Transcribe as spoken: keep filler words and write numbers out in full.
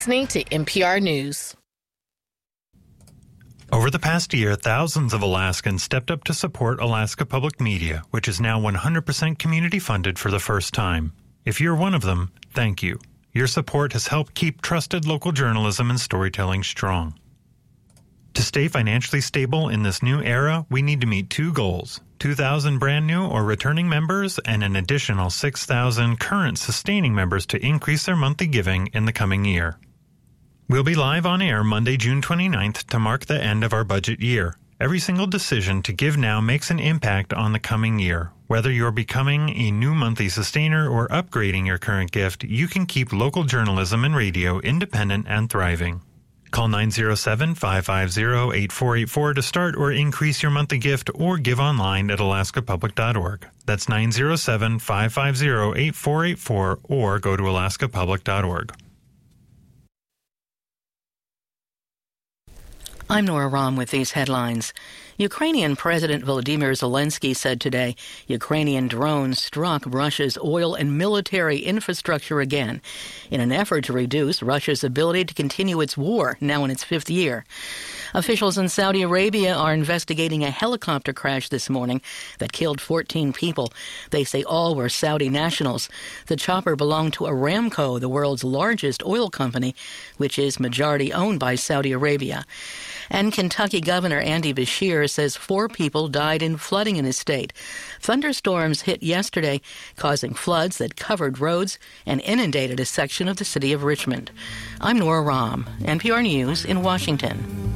Listening to N P R News. Over the past year, thousands of Alaskans stepped up to support Alaska Public Media, which is now one hundred percent community funded for the first time. If you're one of them, thank you. Your support has helped keep trusted local journalism and storytelling strong. To stay financially stable in this new era, we need to meet two goals: two thousand brand new or returning members and an additional six thousand current sustaining members to increase their monthly giving in the coming year. We'll be live on air Monday, June twenty-ninth to mark the end of our budget year. Every single decision to give now makes an impact on the coming year. Whether you're becoming a new monthly sustainer or upgrading your current gift, you can keep local journalism and radio independent and thriving. Call nine oh seven, five five zero, eight four eight four to start or increase your monthly gift, or give online at alaska public dot org. That's nine oh seven, five five zero, eight four eight four or go to alaska public dot org. I'm Nora Rahm with these headlines. Ukrainian President Volodymyr Zelensky said today Ukrainian drones struck Russia's oil and military infrastructure again in an effort to reduce Russia's ability to continue its war, now in its fifth year. Officials in Saudi Arabia are investigating a helicopter crash this morning that killed fourteen people. They say all were Saudi nationals. The chopper belonged to Aramco, the world's largest oil company, which is majority owned by Saudi Arabia. And Kentucky Governor Andy Beshear says four people died in flooding in his state. Thunderstorms hit yesterday, causing floods that covered roads and inundated a section of the city of Richmond. I'm Nora Rahm, N P R News in Washington.